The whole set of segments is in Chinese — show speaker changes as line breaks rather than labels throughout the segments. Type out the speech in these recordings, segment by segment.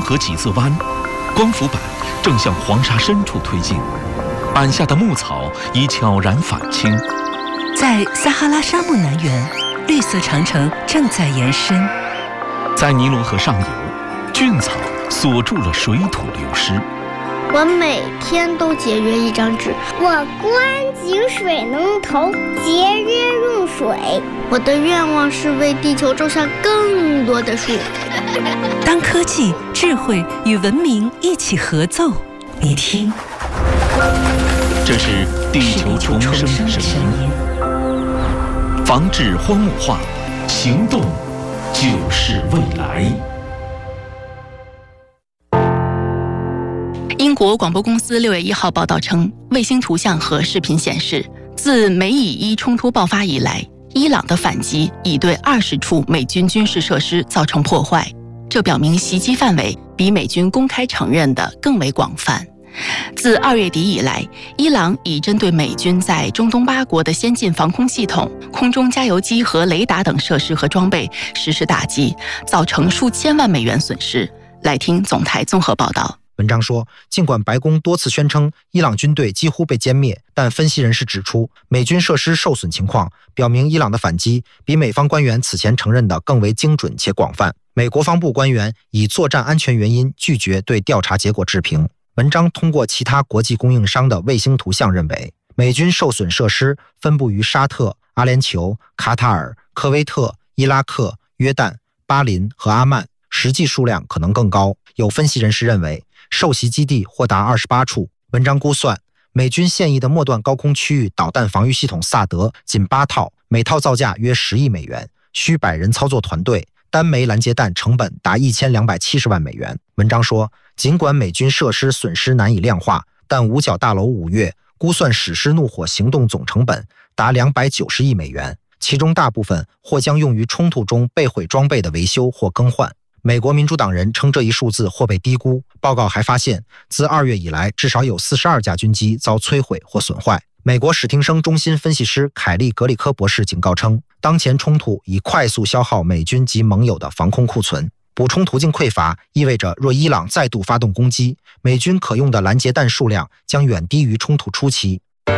河几字湾，光伏板正向黄沙深处推进，板下的牧草已悄然返青。
在撒哈拉沙漠南缘，绿色长城正在延伸。
在尼罗河上游，菌草锁住了水土流失。
我每天都节约一张纸，
我关紧水龙头，节约用水。
我的愿望是为地球种下更多的树。
当科技、智慧与文明一起合奏，你听，
这是地球重生的声音。防治荒漠化，行动就是未来。
英国广播公司6月1号报道称，卫星图像和视频显示，自美以伊冲突爆发以来，伊朗的反击已对20处美军军事设施造成破坏，这表明袭击范围比美军公开承认的更为广泛。自2月底以来，伊朗已针对美军在中东8国的先进防空系统、空中加油机和雷达等设施和装备实施打击，造成数千万美元损失。来听总台综合报道。
文章说，尽管白宫多次宣称伊朗军队几乎被歼灭，但分析人士指出，美军设施受损情况表明伊朗的反击比美方官员此前承认的更为精准且广泛。美国防部官员以作战安全原因拒绝对调查结果置评。文章通过其他国际供应商的卫星图像认为，美军受损设施分布于沙特、阿联酋、卡塔尔、科威特、伊拉克、约旦、巴林和阿曼，实际数量可能更高。有分析人士认为，受袭基地或达28处。文章估算，美军现役的末段高空区域导弹防御系统萨德仅8套，每套造价约10亿美元，需100人操作团队，单枚拦截弹成本达1270万美元。文章说，尽管美军设施损失难以量化，但五角大楼5月估算史诗怒火行动总成本达290亿美元，其中大部分或将用于冲突中被毁装备的维修或更换。美国民主党人称这一数字或被低估。报告还发现，自2月以来，至少有42架军机遭摧毁或损坏。美国史汀生中心分析师凯利·格里科博士警告称，当前冲突已快速消耗美军及盟友的防空库存。补充途径匮乏意味着，若伊朗再度发动攻击，美军可用的拦截弹数量将远低于冲突初期。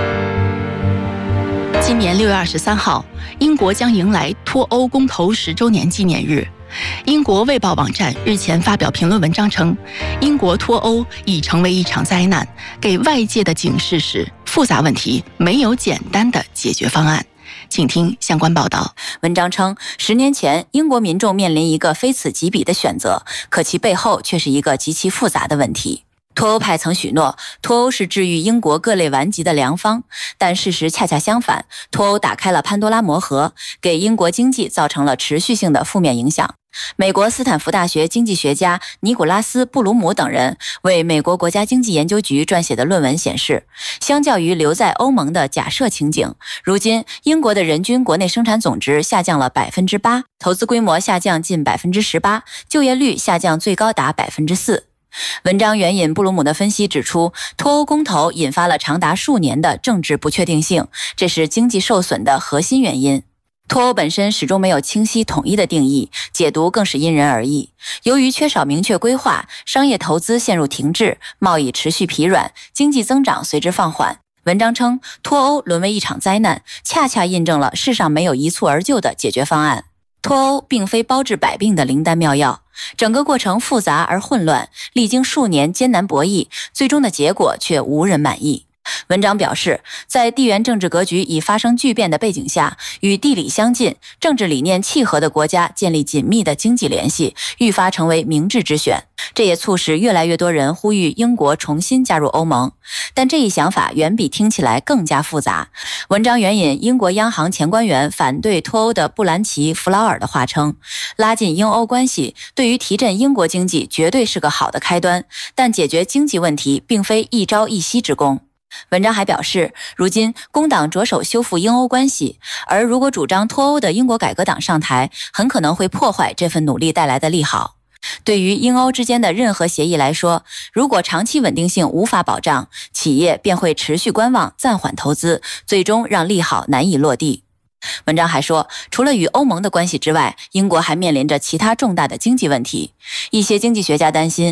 今年6月23号，英国将迎来脱欧公投10周年纪念日。英国卫报网站日前发表评论文章称，英国脱欧已成为一场灾难，给外界的警示是复杂问题没有简单的解决方案。请听相关报道。
文章称，10年前英国民众面临一个非此即彼的选择，可其背后却是一个极其复杂的问题。脱欧派曾许诺，脱欧是治愈英国各类顽疾的良方，但事实恰恰相反，脱欧打开了潘多拉魔盒，给英国经济造成了持续性的负面影响。美国斯坦福大学经济学家尼古拉斯·布鲁姆等人为美国国家经济研究局撰写的论文显示，相较于留在欧盟的假设情景，如今英国的人均国内生产总值下降了 8%， 投资规模下降近 18%， 就业率下降最高达 4%。文章援引布鲁姆的分析指出，脱欧公投引发了长达数年的政治不确定性，这是经济受损的核心原因。脱欧本身始终没有清晰统一的定义，解读更是因人而异。由于缺少明确规划，商业投资陷入停滞，贸易持续疲软，经济增长随之放缓。文章称，脱欧沦为一场灾难，恰恰印证了世上没有一蹴而就的解决方案。脱欧并非包治百病的灵丹妙药，整个过程复杂而混乱，历经数年艰难博弈，最终的结果却无人满意。文章表示，在地缘政治格局已发生巨变的背景下，与地理相近、政治理念契合的国家建立紧密的经济联系，愈发成为明智之选。这也促使越来越多人呼吁英国重新加入欧盟，但这一想法远比听起来更加复杂。文章援引英国央行前官员反对脱欧的布兰奇·弗劳尔的话称，拉近英欧关系对于提振英国经济绝对是个好的开端，但解决经济问题并非一朝一夕之功。文章还表示，如今工党着手修复英欧关系，而如果主张脱欧的英国改革党上台，很可能会破坏这份努力带来的利好。对于英欧之间的任何协议来说，如果长期稳定性无法保障，企业便会持续观望，暂缓投资，最终让利好难以落地。文章还说，除了与欧盟的关系之外，英国还面临着其他重大的经济问题。一些经济学家担心，